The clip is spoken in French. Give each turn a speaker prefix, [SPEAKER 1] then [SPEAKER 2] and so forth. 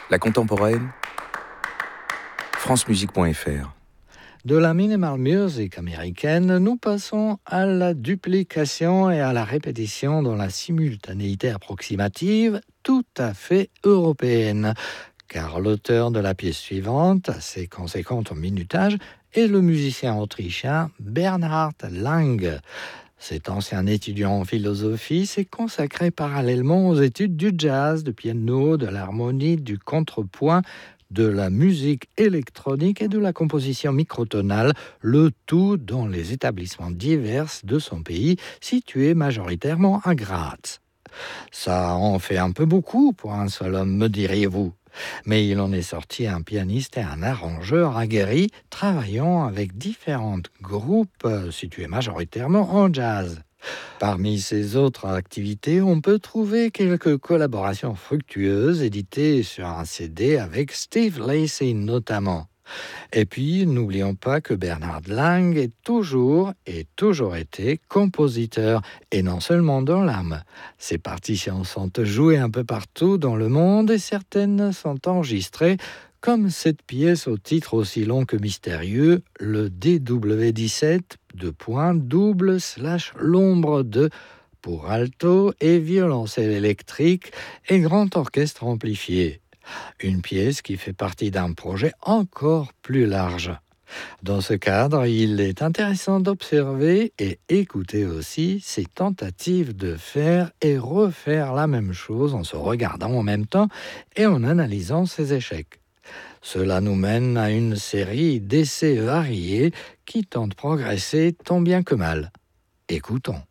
[SPEAKER 1] La contemporaine, francemusique.fr.
[SPEAKER 2] De la minimal music américaine, nous passons à la duplication et à la répétition dans la simultanéité approximative tout à fait européenne, car l'auteur de la pièce suivante, assez conséquente au minutage, est le musicien autrichien Bernhard Lang. Cet ancien étudiant en philosophie s'est consacré parallèlement aux études du jazz, du piano, de l'harmonie, du contrepoint, de la musique électronique et de la composition microtonale, le tout dans les établissements divers de son pays, situés majoritairement à Graz. Ça en fait un peu beaucoup pour un seul homme, me diriez-vous. Mais il en est sorti un pianiste et un arrangeur aguerri, travaillant avec différents groupes situés majoritairement en jazz. Parmi ses autres activités, on peut trouver quelques collaborations fructueuses éditées sur un CD avec Steve Lacy notamment. Et puis, n'oublions pas que Bernhard Lang est toujours et toujours été compositeur, et non seulement dans l'âme. Ses partitions sont jouées un peu partout dans le monde et certaines sont enregistrées, comme cette pièce au titre aussi long que mystérieux, le DW17 l'ombre de pour alto et violoncelle électrique et grand orchestre amplifié. Une pièce qui fait partie d'un projet encore plus large. Dans ce cadre, il est intéressant d'observer et écouter aussi ses tentatives de faire et refaire la même chose en se regardant en même temps et en analysant ses échecs. Cela nous mène à une série d'essais variés qui tentent de progresser tant bien que mal. Écoutons.